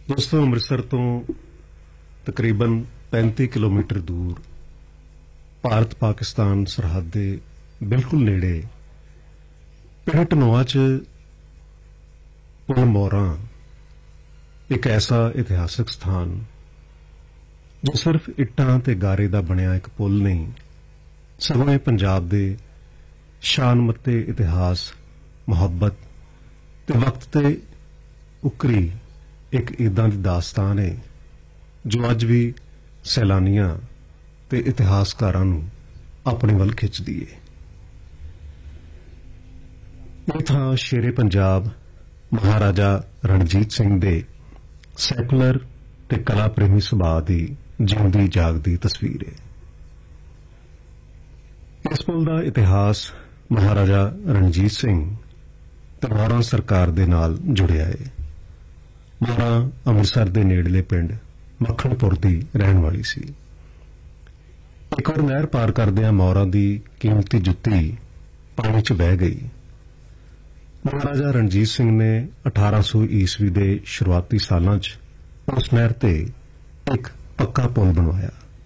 ਦੋਸਤੋ, ਅੰਮ੍ਰਿਤਸਰ ਤੋਂ ਤਕਰੀਬਨ 35 ਕਿਲੋਮੀਟਰ ਦੂਰ ਭਾਰਤ ਪਾਕਿਸਤਾਨ ਸਰਹੱਦ ਦੇ ਬਿਲਕੁਲ ਨੇੜੇ ਪਿੰਡ ਢਨੋਆ 'ਚ ਪੁਲ ਮੋਰਾਂ ਇੱਕ ਐਸਾ ਇਤਿਹਾਸਕ ਸਥਾਨ ਜੋ ਸਿਰਫ ਇੱਟਾਂ ਤੇ ਗਾਰੇ ਦਾ ਬਣਿਆ ਇੱਕ ਪੁਲ ਨਹੀਂ, ਸਗੋਂ ਇਹ ਪੰਜਾਬ ਦੇ ਸ਼ਾਨਮੱਤੇ ਇਤਿਹਾਸ, ਮੁਹੱਬਤ ਤੇ ਵਕਤ ਤੇ ਉਕਰੀ ਇੱਕ ਏਦਾਂ ਦੀ ਦਾਸਤਾਨ ਹੈ ਜੋ ਅੱਜ ਵੀ ਸੈਲਾਨੀਆਂ ਤੇ ਇਤਿਹਾਸਕਾਰਾਂ ਨੂੰ ਆਪਣੇ ਵੱਲ ਖਿੱਚਦੀ ਹੈ। ਇਹ ਥਾਂ ਸ਼ੇਰੇ ਪੰਜਾਬ ਮਹਾਰਾਜਾ ਰਣਜੀਤ ਸਿੰਘ ਦੇ ਸੈਕੂਲਰ ਤੇ ਕਲਾ ਪ੍ਰੇਮੀ ਸੁਭਾਅ ਦੀ ਜਿਉਂਦੀ ਜਾਗਦੀ ਤਸਵੀਰ ਹੈ। ਇਸ ਪੁਲ ਦਾ ਇਤਿਹਾਸ ਮਹਾਰਾਜਾ ਰਣਜੀਤ ਸਿੰਘ ਤੇ ਮੌਰਾਂ ਸਰਕਾਰ ਦੇ ਨਾਲ ਜੁੜਿਆ ਹੈ। ਮੌਰਾਂ ਅੰਮ੍ਰਿਤਸਰ ਦੇ ਨੇੜਲੇ ਪਿੰਡ ਮੱਖਣਪੁਰ ਦੀ ਰਹਿਣ ਵਾਲੀ ਸੀ। ਇੱਕ ਵਾਰ ਨਹਿਰ ਪਾਰ ਕਰਦਿਆਂ ਮੌਰਾਂ ਦੀ ਕੀਮਤੀ ਜੁੱਤੀ ਪਾਣੀ 'ਚ ਵਹਿ ਗਈ। ਮਹਾਰਾਜਾ ਰਣਜੀਤ ਸਿੰਘ ਨੇ 1800 ਈਸਵੀ ਦੇ ਸ਼ੁਰੂਆਤੀ ਸਾਲਾਂ 'ਚ ਉਸ ਨਹਿਰ ਤੇ ਇੱਕ ਪੱਕਾ ਪੁਲ ਬਣਵਾਇਆ।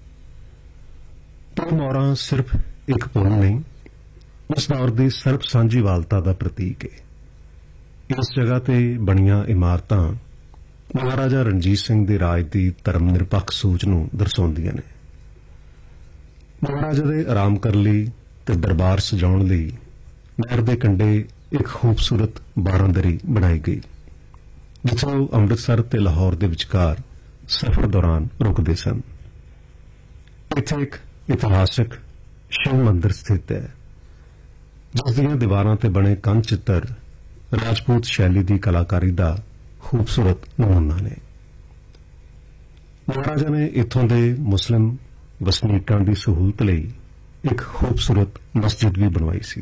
ਪੁਲ ਮੌਰਾਂ ਸਿਰਫ ਇੱਕ ਪੁਲ ਨਹੀਂ, ਉਸ ਦੌਰ ਦੀ ਸਰਬ ਸਾਂਝੀਵਾਲਤਾ ਦਾ ਪ੍ਰਤੀਕ ਹੈ। ਇਸ ਜਗ੍ਹਾ ਤੇ ਬਣੀਆਂ ਇਮਾਰਤਾਂ ਮਹਾਰਾਜਾ ਰਣਜੀਤ ਸਿੰਘ ਦੇ ਰਾਜ ਦੀ ਧਰਮ ਨਿਰਪੱਖ ਸੋਚ ਨੂੰ ਦਰਸਾਉਂਦੀਆਂ ਨੇ। ਮਹਾਰਾਜਾ ਦੇ ਆਰਾਮ ਕਰਨ ਲਈ ਤੇ ਦਰਬਾਰ ਸਜਾਉਣ ਲਈ ਨਹਿਰ ਦੇ ਕੰਢੇ ਇੱਕ ਖੂਬਸੂਰਤ ਬਾਰਾਂਦਰੀ ਬਣਾਈ ਗਈ, ਜਿੱਥੇ ਉਹ ਅੰਮ੍ਰਿਤਸਰ ਤੇ ਲਾਹੌਰ ਦੇ ਵਿਚਕਾਰ ਸਫ਼ਰ ਦੌਰਾਨ ਰੁਕਦੇ ਸਨ। ਇੱਥੇ ਇੱਕ ਇਤਿਹਾਸਕ ਸ਼ਿਵ ਮੰਦਿਰ ਸਥਿਤ ਹੈ, ਜਿਸ ਦੀਆਂ ਦੀਵਾਰਾਂ ਤੇ ਬਣੇ ਕੰਧ ਚਿੱਤਰ ਰਾਜਪੂਤ ਸ਼ੈਲੀ ਦੀ ਕਲਾਕਾਰੀ ਦਾ ਖੂਬਸੂਰਤ ਨਮੂਨਾ ਨੇ। ਮਹਾਰਾਜਾ ਨੇ ਇੱਥੋਂ ਦੇ ਮੁਸਲਿਮ ਵਸਨੀਕਾਂ ਦੀ ਸਹੂਲਤ ਲਈ ਇੱਕ ਖੂਬਸੂਰਤ ਮਸਜਿਦ ਵੀ ਬਣਵਾਈ ਸੀ।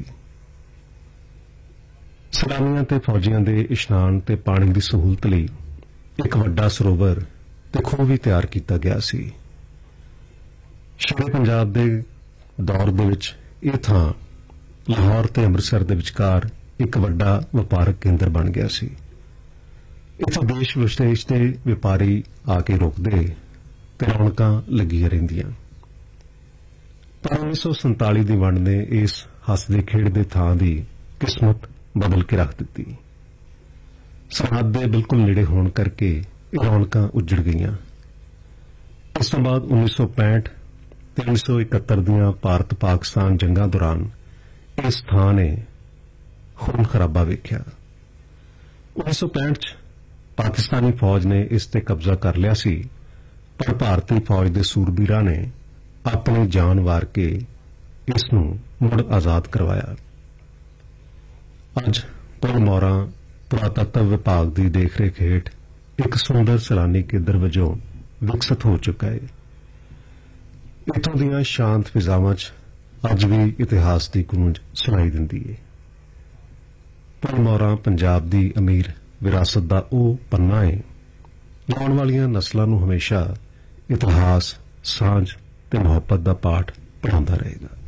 ਸੈਲਾਨੀਆਂ ਤੇ ਫੌਜੀਆਂ ਦੇ ਇਸ਼ਨਾਨ ਤੇ ਪਾਣੀ ਦੀ ਸਹੂਲਤ ਲਈ ਇੱਕ ਵੱਡਾ ਸਰੋਵਰ ਤੇ ਖੂਹ ਵੀ ਤਿਆਰ ਕੀਤਾ ਗਿਆ ਸੀ। ਸ਼ੇਰੇ ਪੰਜਾਬ ਦੇ ਦੌਰ ਦੇ ਵਿੱਚ ਇਹ ਥਾਂ ਲਾਹੌਰ ਤੇ ਅੰਮ੍ਰਿਤਸਰ ਦੇ ਵਿਚਕਾਰ ਇੱਕ ਵੱਡਾ ਵਪਾਰਕ ਕੇਂਦਰ ਬਣ ਗਿਆ ਸੀ। ਇੱਥੇ ਦੇਸ਼ ਵਿਦੇਸ਼ ਦੇ ਵਪਾਰੀ ਆ ਕੇ ਰੁਕਦੇ ਤੇ ਰੌਣਕਾਂ ਲੱਗੀਆਂ ਰਹਿੰਦੀਆਂ। ਪਰ 1947 ਦੀ ਵੰਡ ਨੇ ਇਸ ਹੱਸਦੇ ਖੇਡਦੇ ਥਾਂ ਦੀ ਕਿਸਮਤ ਬਦਲ ਕੇ ਰੱਖ ਦਿੱਤੀ। ਸਰਹੱਦ ਦੇ ਬਿਲਕੁਲ ਨੇੜੇ ਹੋਣ ਕਰਕੇ ਇਹ ਰੌਣਕਾਂ ਉੱਜੜ ਗਈਆਂ। ਇਸ ਤੋਂ ਬਾਅਦ 1965 ਤੇ 1971 ਦੀਆਂ ਭਾਰਤ ਪਾਕਿਸਤਾਨ ਜੰਗਾਂ ਦੌਰਾਨ ਇਸ ਥਾਂ ਨੇ ਖੂਨ ਖਰਾਬਾ ਵੇਖਿਆ। 1965 'ਚ ਪਾਕਿਸਤਾਨੀ ਫੌਜ ਨੇ ਇਸ ਤੇ ਕਬਜ਼ਾ ਕਰ ਲਿਆ ਸੀ, ਪਰ ਭਾਰਤੀ ਫੌਜ ਦੇ ਸੂਰਬੀਰਾਂ ਨੇ ਆਪਣੀ ਜਾਨ ਵਾਰ ਕੇ ਇਸ ਨੂੰ ਮੁੜ ਆਜ਼ਾਦ ਕਰਵਾਇਆ। ਅੱਜ ਪੁਲ ਮੌਰਾਂ ਪੁਰਾਤੱਤਵ ਵਿਭਾਗ ਦੀ ਦੇਖਰੇਖ ਹੇਠ ਇੱਕ ਸੁੰਦਰ ਸੈਲਾਨੀ ਕੇਂਦਰ ਵਜੋਂ ਵਿਕਸਿਤ ਹੋ ਚੁੱਕਾ ਹੈ। ਇੱਥੋਂ ਦੀਆਂ ਸ਼ਾਂਤ ਫਿਜ਼ਾਵਾਂ 'ਚ ਅੱਜ ਵੀ ਇਤਿਹਾਸ ਦੀ ਗੂੰਜ ਸੁਣਾਈ ਦਿੰਦੀ ਹੈ। ਪੁਲ ਮੌਰਾਂ ਪੰਜਾਬ ਦੀ ਅਮੀਰ ਵਿਰਾਸਤ ਦਾ ਉਹ ਪੰਨਾ ਹੈ ਜੋ ਆਉਣ ਵਾਲੀਆਂ ਨਸਲਾਂ ਨੂੰ ਹਮੇਸ਼ਾ ਇਤਿਹਾਸ, ਸਾਂਝ ਤੇ ਮੁਹੱਬਤ ਦਾ ਪਾਠ ਪੜ੍ਹਾਉਂਦਾ ਰਹੇਗਾ।